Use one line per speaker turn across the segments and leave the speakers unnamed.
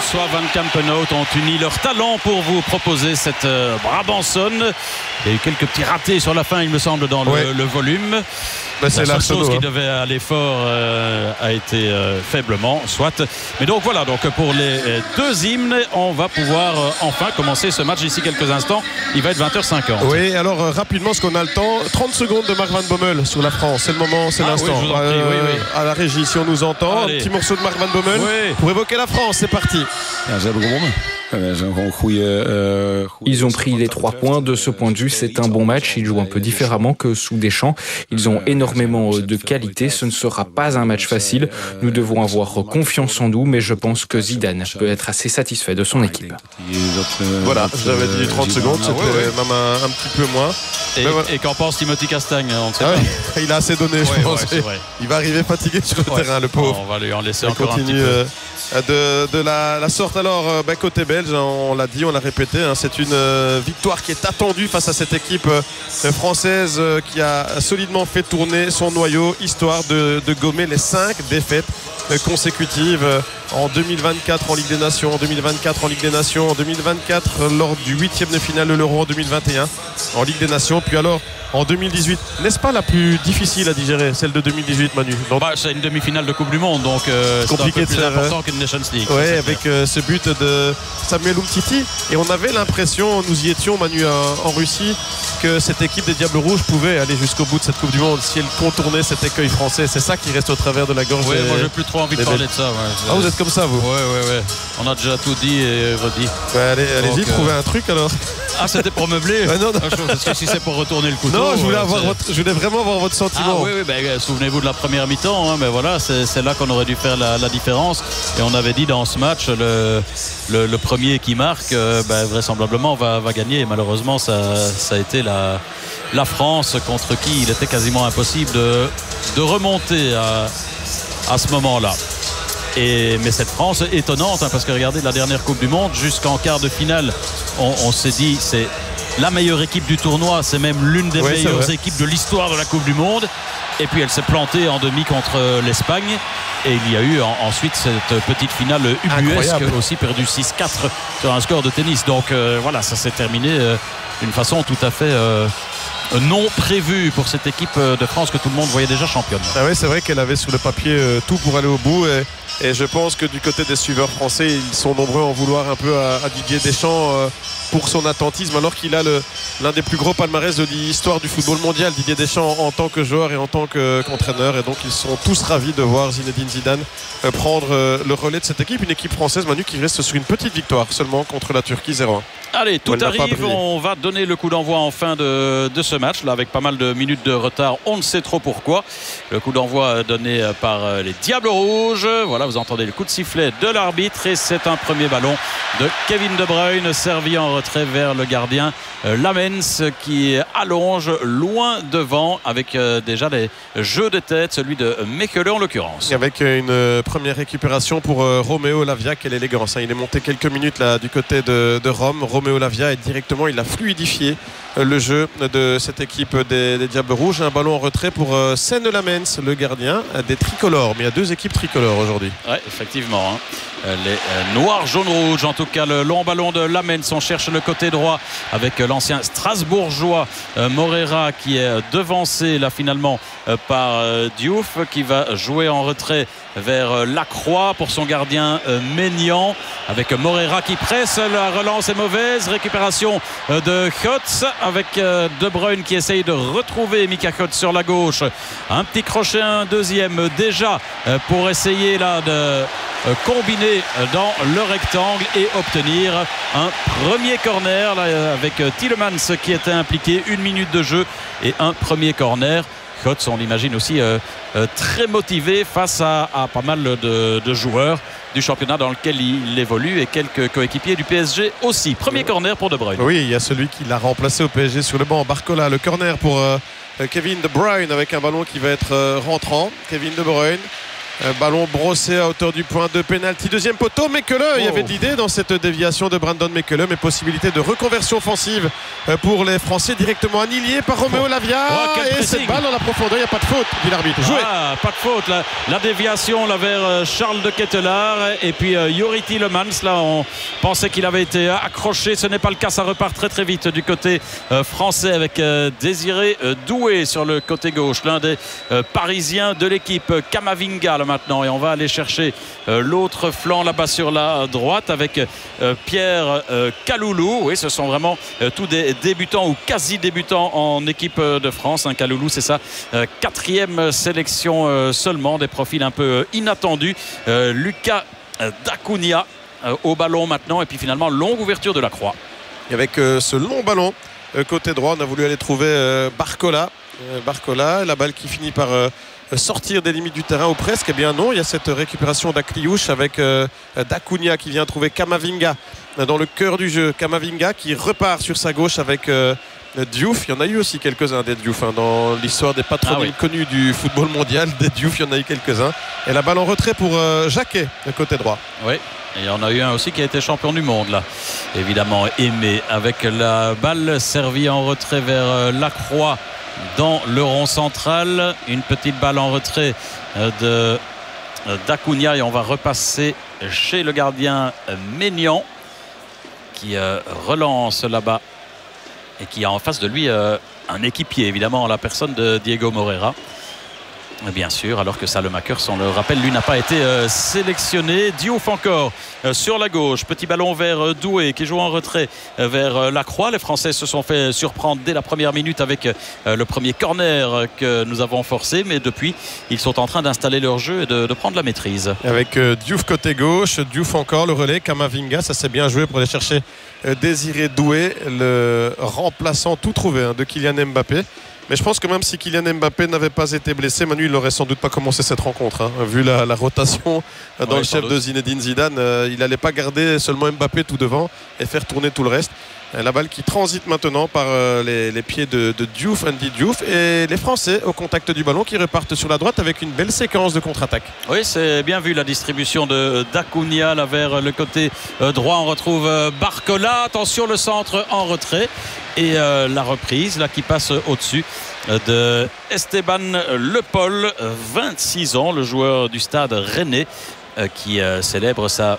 François Van Campenhout ont uni leur talent pour vous proposer cette Brabançonne. Il y a eu quelques petits ratés sur la fin, il me semble, dans le volume.
Ben, c'est
la seule chose qui devait aller fort a été faiblement, soit. Mais donc voilà, donc pour les deux hymnes, on va pouvoir enfin commencer ce match d'ici quelques instants. Il va être 20h50.
Oui, alors rapidement, parce qu'on a le temps. 30 secondes de Marc Van Bommel sur la France. C'est le moment, c'est l'instant.
Oui, oui.
À la régie, si on nous entend.
Allez.
Un petit morceau de Marc Van Bommel pour évoquer la France. C'est parti.
Ils ont pris les 3 points. De ce point de vue, c'est un bon match. Ils jouent un peu différemment que sous Deschamps. Ils ont énormément de qualité. Ce ne sera pas un match facile. Nous devons avoir confiance en nous, mais je pense que Zidane peut être assez satisfait de son équipe.
Voilà, j'avais dit 30 secondes, c'était même un petit peu moins.
Et qu'en pense Timothy Castagne, on ne sait pas.
Il a assez donné, je pense. Il va arriver fatigué sur le terrain, le pauvre.
On va lui en laisser
il
encore
continue,
un petit peu.
De la sorte. Alors côté belge, on l'a dit, on l'a répété, c'est une victoire qui est attendue face à cette équipe française qui a solidement fait tourner son noyau, histoire de gommer les 5 défaites consécutives en 2024 en Ligue des Nations, en 2024 en Ligue des Nations, en 2024 lors du 8e de finale de l'Euro en 2021 en Ligue des Nations, puis alors en 2018. N'est-ce pas la plus difficile à digérer, celle de 2018, Manu?
C'est une demi-finale de Coupe du Monde, donc c'est
compliqué,
un peu plus important qu'une Nations League.
Oui, avec ce but de Samuel Umtiti. Et on avait l'impression, nous y étions, Manu, en Russie, que cette équipe des Diables Rouges pouvait aller jusqu'au bout de cette Coupe du Monde si elle contournait cet écueil français. C'est ça qui reste au travers de la gorge.
Oui, moi j'ai plus trop envie de parler de ça.
Vous êtes comme ça, vous?
Oui. On a déjà tout dit et redit.
Allez-y, trouvez un truc alors.
C'était pour meubler.
Non.
Parce que si c'est pour retourner le couteau.
Non, je voulais vraiment avoir votre sentiment.
Oui, souvenez-vous de la première mi-temps. Mais voilà, c'est là qu'on aurait dû faire la différence. Et on avait dit dans ce match, le premier qui marque, vraisemblablement va gagner. Et malheureusement, ça a été la France, contre qui il était quasiment impossible de remonter à ce moment-là. Mais cette France est étonnante, parce que regardez, la dernière Coupe du Monde, jusqu'en quart de finale, on s'est dit c'est la meilleure équipe du tournoi, c'est même l'une des meilleures équipes de l'histoire de la Coupe du Monde. Et puis elle s'est plantée en demi contre l'Espagne. Et il y a eu ensuite cette petite finale ubuesque, aussi perdu 6-4 sur un score de tennis. Donc voilà, ça s'est terminé d'une façon tout à fait non prévue pour cette équipe de France que tout le monde voyait déjà championne.
Oui, c'est vrai qu'elle avait sur le papier tout pour aller au bout. Et je pense que du côté des suiveurs français, ils sont nombreux à en vouloir un peu à Didier Deschamps pour son attentisme, alors qu'il a l'un des plus gros palmarès de l'histoire du football mondial, Didier Deschamps, en tant que joueur et en tant qu'entraîneur. Et donc ils sont tous ravis de voir Zinedine Zidane prendre le relais de cette équipe. Une équipe française, Manu, qui reste sur une petite victoire seulement contre la Turquie 0-1.
Allez, tout arrive, on va donner le coup d'envoi en fin de ce match, là, avec pas mal de minutes de retard, on ne sait trop pourquoi. Le coup d'envoi donné par les Diables Rouges. Voilà, vous entendez le coup de sifflet de l'arbitre et c'est un premier ballon de Kevin De Bruyne, servi en retrait vers le gardien Lamens, qui allonge loin devant avec déjà les jeux de tête, celui de Mekele en l'occurrence.
Avec une première récupération pour Roméo Lavia, quelle élégance, il est monté quelques minutes là du côté de Rome. Roméo Lavia, et directement il a fluidifié le jeu de cette équipe des Diables Rouges. Un ballon en retrait pour Senne Lamens, le gardien des tricolores. Mais il y a 2 équipes tricolores aujourd'hui.
Oui, effectivement. Les noirs, jaunes, rouges. En tout cas, le long ballon de Lamens. On cherche le côté droit avec l'ancien Strasbourgeois Moreira, qui est devancé là finalement par Diouf, qui va jouer en retrait vers Lacroix pour son gardien Maignan, avec Moreira qui presse. La relance est mauvaise. Récupération de Götze avec De Bruyne qui essaye de retrouver Mika Götze sur la gauche. Un petit crochet, un deuxième déjà pour essayer là de combiner dans le rectangle et obtenir un premier corner là, avec Tielemans qui était impliqué. 1 minute de jeu et un premier corner. Götze, on l'imagine aussi très motivé face à pas mal de joueurs du championnat dans lequel il évolue et quelques coéquipiers du PSG aussi. Premier corner pour De Bruyne.
Oui, il y a celui qui l'a remplacé au PSG sur le banc, Barcola. Le corner pour Kevin De Bruyne avec un ballon qui va être rentrant. Kevin De Bruyne Ballon brossé à hauteur du point de pénalty. Deuxième poteau, Mekele. Il y avait de l'idée dans cette déviation de Brandon Mekele, mais possibilité de reconversion offensive pour les Français, directement annihilé par Roméo Lavia. Et cette balle dans la profondeur, il n'y a pas de faute, dit l'arbitre. Joué.
Pas de faute. La déviation là, vers Charles de Ketelaar et puis Jori Tielemans. Là, on pensait qu'il avait été accroché. Ce n'est pas le cas. Ça repart très très vite du côté français avec Désiré Doué sur le côté gauche. L'un des Parisiens de l'équipe, Camavinga là, maintenant. Et on va aller chercher l'autre flanc là-bas sur la droite avec Pierre Kaloulou. Oui, ce sont vraiment tous des débutants ou quasi débutants en équipe de France. Kaloulou, c'est sa 4e sélection seulement. Des profils un peu inattendus. Lucas Dacunia au ballon maintenant. Et puis finalement, longue ouverture de la Croix.
Et avec ce long ballon côté droit, on a voulu aller trouver Barcola. La balle qui finit par sortir des limites du terrain ou presque. Eh bien non, il y a cette récupération d'Akliouche avec Dacunia qui vient trouver Camavinga dans le cœur du jeu. Camavinga qui repart sur sa gauche avec Diouf. Il y en a eu aussi quelques-uns des Diouf dans l'histoire des patronymes connus du football mondial. Des Diouf, il y en a eu quelques-uns. Et la balle en retrait pour Jacquet, côté droit.
Oui. Et il y en a eu un aussi qui a été champion du monde là. Évidemment Aimé avec la balle servie en retrait vers Lacroix dans le rond central. Une petite balle en retrait de Dacunia et on va repasser chez le gardien Maignan qui relance là-bas et qui a en face de lui un équipier évidemment, la personne de Diego Moreira. Bien sûr, alors que Salemaker, on le rappelle, lui n'a pas été sélectionné. Diouf encore sur la gauche. Petit ballon vers Doué qui joue en retrait vers Lacroix. Les Français se sont fait surprendre dès la première minute avec le premier corner que nous avons forcé. Mais depuis, ils sont en train d'installer leur jeu et de prendre la maîtrise.
Avec Diouf côté gauche, Diouf encore le relais. Camavinga, ça s'est bien joué pour aller chercher Désiré Doué, le remplaçant tout trouvé de Kylian Mbappé. Mais je pense que même si Kylian Mbappé n'avait pas été blessé, Manu, il n'aurait sans doute pas commencé cette rencontre. Vu la rotation dans le chef de Zinedine Zidane, il n'allait pas garder seulement Mbappé tout devant et faire tourner tout le reste. La balle qui transite maintenant par les pieds de Diouf, Andy Diouf, et les Français au contact du ballon qui repartent sur la droite avec une belle séquence de contre-attaque.
Oui, c'est bien vu la distribution de Dacunia là vers le côté droit. On retrouve Barcola. Attention, le centre en retrait et la reprise là qui passe au-dessus de Esteban Le Paul, 26 ans, le joueur du Stade Rennais qui célèbre sa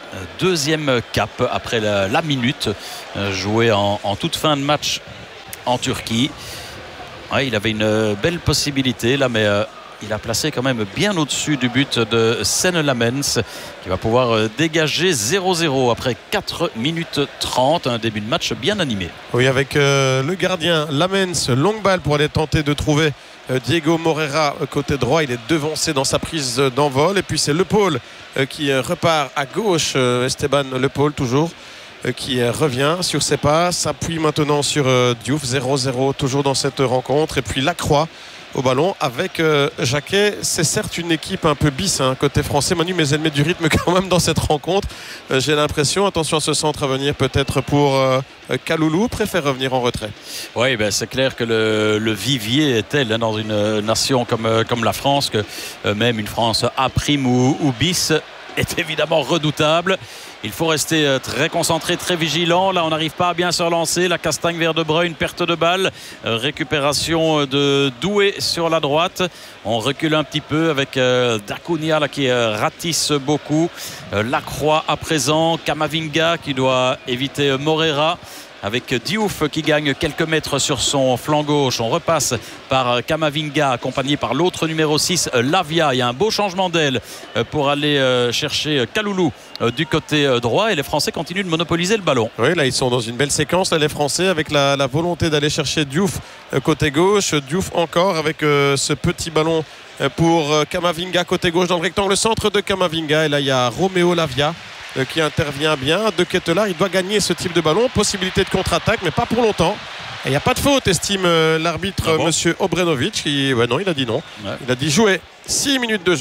deuxième cape après la minute jouée en toute fin de match en Turquie. Ouais, il avait une belle possibilité là, mais il a placé quand même bien au-dessus du but de Senne Lamens qui va pouvoir dégager 0-0 après 4 minutes 30. Un début de match bien animé.
Oui, avec le gardien Lamens, longue balle pour aller tenter de trouver Diego Moreira côté droit. Il est devancé dans sa prise d'envol. Et puis c'est Le Paul qui repart à gauche. Esteban Le Paul toujours qui revient sur ses pas. S'appuie maintenant sur Diouf. 0-0 toujours dans cette rencontre. Et puis Lacroix au ballon avec Jacquet. C'est certes une équipe un peu bis côté français, Manu, mais elle met du rythme quand même dans cette rencontre. J'ai l'impression, attention à ce centre à venir peut-être pour Kaloulou, préfère revenir en retrait.
Oui, ben, c'est clair que le vivier est tel dans une nation comme la France que même une France A' ou bis est évidemment redoutable. Il faut rester très concentré, très vigilant. Là, on n'arrive pas à bien se relancer. La castagne vers De Bruyne, perte de balle. Récupération de Doué sur la droite. On recule un petit peu avec Dacunia là, qui ratisse beaucoup. Lacroix à présent. Camavinga qui doit éviter Moreira. Avec Diouf qui gagne quelques mètres sur son flanc gauche. On repasse par Camavinga accompagné par l'autre numéro 6 Lavia. Il y a un beau changement d'aile pour aller chercher Kaloulou du côté droit et les Français continuent de monopoliser le ballon.
Oui, là ils sont dans une belle séquence là, les Français, avec la volonté d'aller chercher Diouf côté gauche. Diouf encore avec ce petit ballon pour Camavinga côté gauche dans le rectangle, centre de Camavinga. Et là il y a Roméo Lavia qui intervient bien. De Ketelaar, il doit gagner ce type de ballon. Possibilité de contre-attaque, mais pas pour longtemps. Et il n'y a pas de faute, estime l'arbitre, monsieur Obrenovic. Non, il a dit non. Ouais. Il a dit jouer 6 minutes de jeu.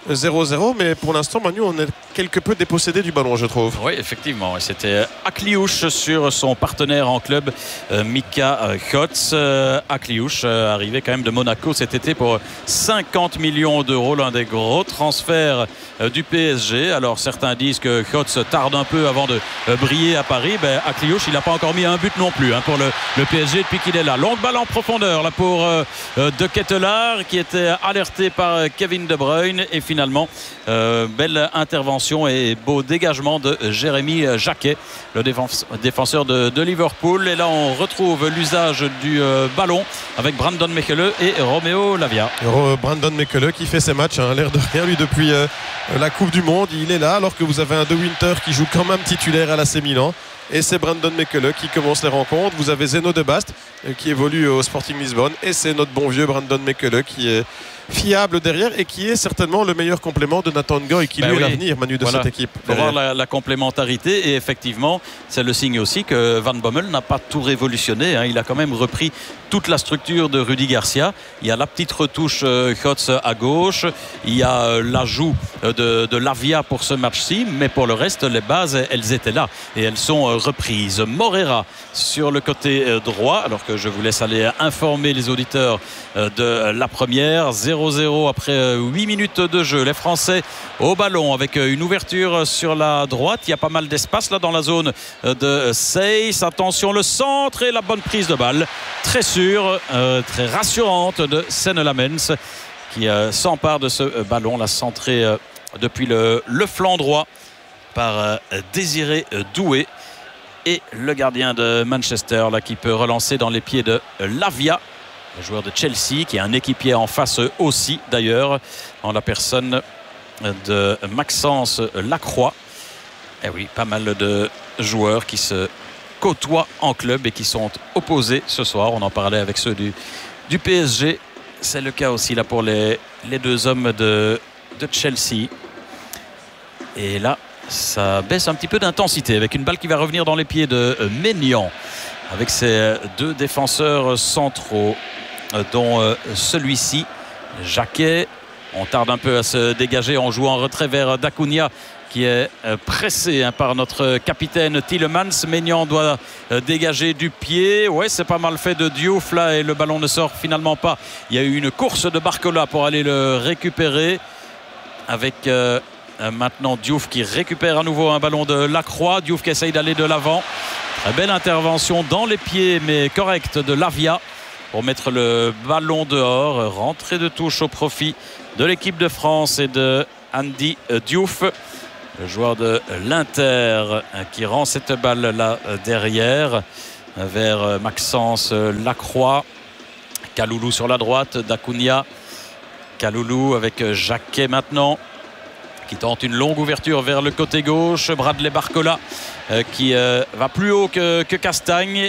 0-0, mais pour l'instant, Manu, on est quelque peu dépossédé du ballon, je trouve.
Oui, effectivement. C'était Akliouche sur son partenaire en club, Mika Kotz. Akliouche arrivé quand même de Monaco cet été pour 50 millions d'euros, l'un des gros transferts du PSG. Alors certains disent que Kotz tarde un peu avant de briller à Paris. Akliouche, il n'a pas encore mis un but non plus pour le PSG depuis qu'il est là. Longue balle en profondeur là pour De Ketelaar, qui était alerté par Kevin De Bruyne, et finalement belle intervention et beau dégagement de Jérémy Jacquet, le défenseur de Liverpool. Et là on retrouve l'usage du ballon avec Brandon Mekele et Romeo Lavia.
Brandon Mekele qui fait ses matchs, l'air de rien lui depuis la Coupe du Monde, il est là, alors que vous avez un De Winter qui joue quand même titulaire à l'AC Milan. Et c'est Brandon Mekele qui commence les rencontres. Vous avez Zeno de Bast qui évolue au Sporting Lisbonne. Et c'est notre bon vieux Brandon Mekele qui est fiable derrière et qui est certainement le meilleur complément de Nathan Ngoy, qui lui est l'avenir, Manu, de cette équipe.
Il faut voir la complémentarité, et effectivement c'est le signe aussi que Van Bommel n'a pas tout révolutionné, il a quand même repris toute la structure de Rudy Garcia. Il y a la petite retouche Kotz à gauche, il y a l'ajout de Lavia pour ce match-ci, mais pour le reste les bases elles étaient là et elles sont reprises. Morera sur le côté droit, alors que je vous laisse aller informer les auditeurs de la première. 0-0 après 8 minutes de jeu. Les Français au ballon avec une ouverture sur la droite. Il y a pas mal d'espace là dans la zone de Seyss. Attention, le centre et la bonne prise de balle. Très sûre, très rassurante de Senne Lamens, qui s'empare de ce ballon là, centré depuis le flanc droit par Désiré Doué. Et le gardien de Manchester là, qui peut relancer dans les pieds de Lavia, le joueur de Chelsea, qui est un équipier en face aussi d'ailleurs, en la personne de Maxence Lacroix. Et oui, pas mal de joueurs qui se côtoient en club et qui sont opposés ce soir. On en parlait avec ceux du PSG. C'est le cas aussi là pour les deux hommes de Chelsea. Et là, ça baisse un petit peu d'intensité avec une balle qui va revenir dans les pieds de Maignan, avec ses deux défenseurs centraux, dont celui-ci, Jacquet. On tarde un peu à se dégager en jouant en retrait vers Dacunia, qui est pressé par notre capitaine Tielemans. Maignan doit dégager du pied. Ouais, c'est pas mal fait de Diouf là, et le ballon ne sort finalement pas. Il y a eu une course de Barcola pour aller le récupérer, avec maintenant Diouf qui récupère à nouveau un ballon de Lacroix. Diouf qui essaye d'aller de l'avant. Très belle intervention dans les pieds mais correcte de Lavia pour mettre le ballon dehors. Rentrée de touche au profit de l'équipe de France et de Andy Diouf, le joueur de l'Inter, qui rend cette balle là derrière vers Maxence Lacroix. Kaloulou sur la droite, Dacunia. Kaloulou avec Jacquet maintenant, qui tente une longue ouverture vers le côté gauche. Bradley Barcola qui va plus haut que Castagne